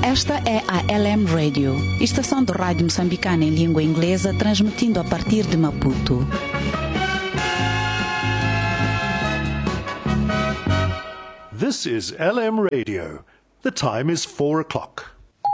Esta é a LM Radio, estação de rádio moçambicana em língua inglesa, transmitindo a partir de Maputo. This is LM Radio. The time is 4 o'clock.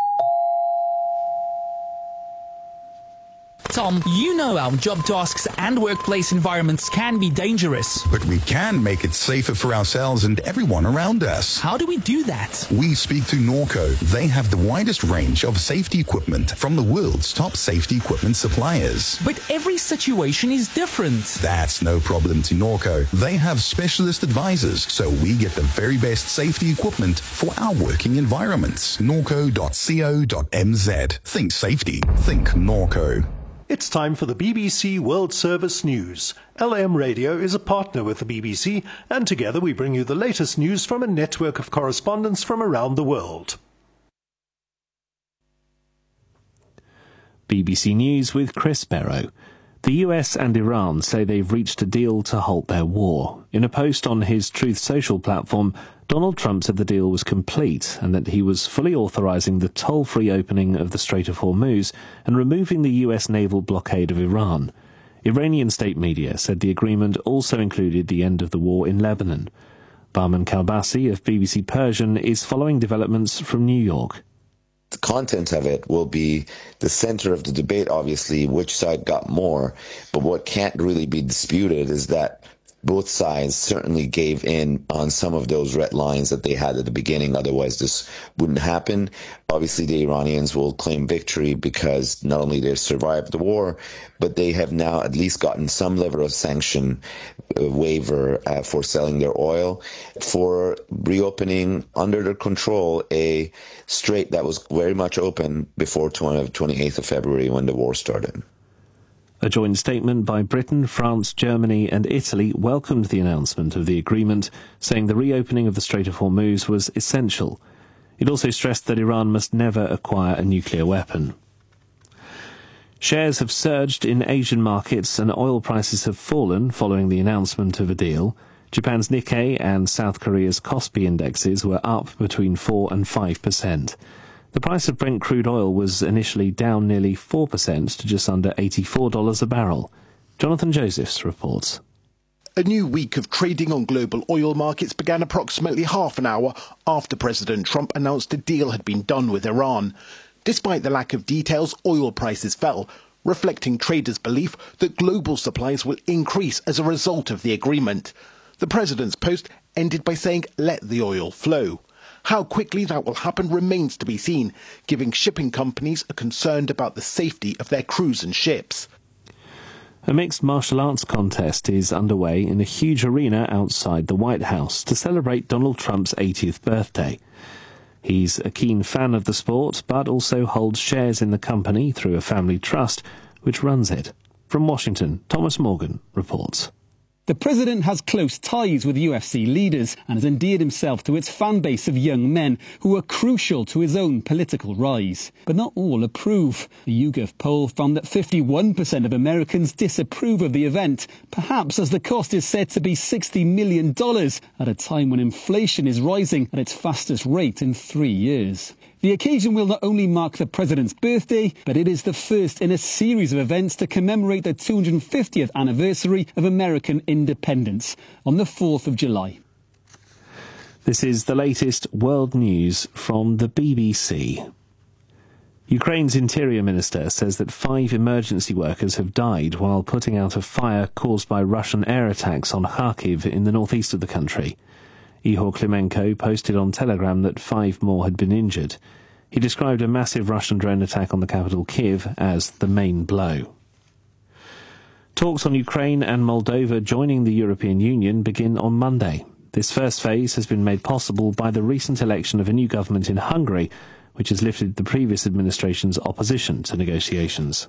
Tom, you know our job tasks and workplace environments can be dangerous. But we can make it safer for ourselves and everyone around us. How do we do that? We speak to Norco. They have the widest range of safety equipment from the world's top safety equipment suppliers. But every situation is different. That's no problem to Norco. They have specialist advisors, so we get the very best safety equipment for our working environments. Norco.co.mz. Think safety. Think Norco. It's time for the BBC World Service News. LM Radio is a partner with the BBC, and together we bring you the latest news from a network of correspondents from around the world. BBC News with Chris Barrow. The US and Iran say they've reached a deal to halt their war. In a post on his Truth Social platform, Donald Trump said the deal was complete and that he was fully authorizing the toll-free opening of the Strait of Hormuz and removing the US naval blockade of Iran. Iranian state media said the agreement also included the end of the war in Lebanon. Barman Kalbasi of BBC Persian is following developments from New York. The content of it will be the center of the debate, obviously, which side got more. But what can't really be disputed is that both sides certainly gave in on some of those red lines that they had at the beginning. Otherwise, this wouldn't happen. Obviously, the Iranians will claim victory because not only they've survived the war, but they have now at least gotten some level of sanction waiver for selling their oil, for reopening under their control a strait that was very much open before 28th of February when the war started. A joint statement by Britain, France, Germany and Italy welcomed the announcement of the agreement, saying the reopening of the Strait of Hormuz was essential. It also stressed that Iran must never acquire a nuclear weapon. Shares have surged in Asian markets and oil prices have fallen following the announcement of a deal. Japan's Nikkei and South Korea's Kospi indexes were up between 4 and 5%. The price of Brent crude oil was initially down nearly 4% to just under $84 a barrel. Jonathan Josephs reports. A new week of trading on global oil markets began approximately half an hour after President Trump announced a deal had been done with Iran. Despite the lack of details, oil prices fell, reflecting traders' belief that global supplies will increase as a result of the agreement. The president's post ended by saying, "Let the oil flow." How quickly that will happen remains to be seen, giving shipping companies are concerned about the safety of their crews and ships. A mixed martial arts contest is underway in a huge arena outside the White House to celebrate Donald Trump's 80th birthday. He's a keen fan of the sport, but also holds shares in the company through a family trust, which runs it. From Washington, Thomas Morgan reports. The president has close ties with UFC leaders and has endeared himself to its fan base of young men who are crucial to his own political rise. But not all approve. A YouGov poll found that 51% of Americans disapprove of the event, perhaps as the cost is said to be $60 million at a time when inflation is rising at its fastest rate in 3 years. The occasion will not only mark the president's birthday, but it is the first in a series of events to commemorate the 250th anniversary of American independence on the 4th of July. This is the latest world news from the BBC. Ukraine's Interior Minister says that 5 emergency workers have died while putting out a fire caused by Russian air attacks on Kharkiv in the northeast of the country. Ihor Klimenko posted on Telegram that 5 more had been injured. He described a massive Russian drone attack on the capital Kyiv as the main blow. Talks on Ukraine and Moldova joining the European Union begin on Monday. This first phase has been made possible by the recent election of a new government in Hungary, which has lifted the previous administration's opposition to negotiations.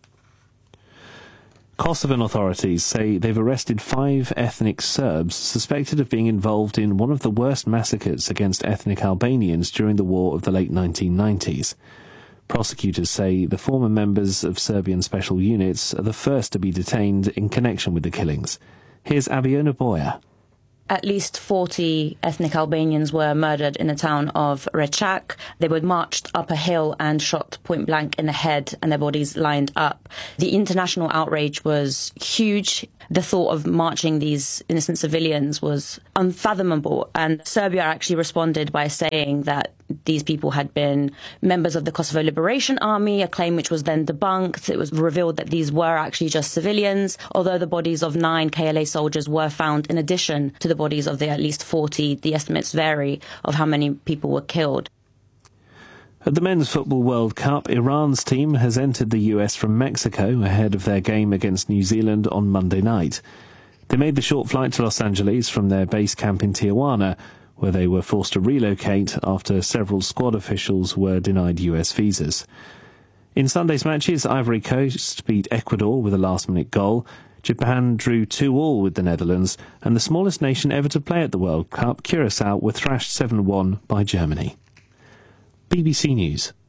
Kosovan authorities say they've arrested 5 ethnic Serbs suspected of being involved in one of the worst massacres against ethnic Albanians during the war of the late 1990s. Prosecutors say the former members of Serbian special units are the first to be detained in connection with the killings. Here's Abiona Boya. At least 40 ethnic Albanians were murdered in the town of Rechak. They were marched up a hill and shot point blank in the head, and their bodies lined up. The international outrage was huge. The thought of marching these innocent civilians was unfathomable. And Serbia actually responded by saying that these people had been members of the Kosovo Liberation Army, a claim which was then debunked. It was revealed that these were actually just civilians, although the bodies of 9 KLA soldiers were found in addition to the bodies of the at least 40. The estimates vary of how many people were killed. At the Men's Football World Cup, Iran's team has entered the US from Mexico ahead of their game against New Zealand on Monday night. They made the short flight to Los Angeles from their base camp in Tijuana, where they were forced to relocate after several squad officials were denied US visas. In Sunday's matches, Ivory Coast beat Ecuador with a last-minute goal. Japan drew 2-2 with the Netherlands, and the smallest nation ever to play at the World Cup, Curaçao, were thrashed 7-1 by Germany. BBC News.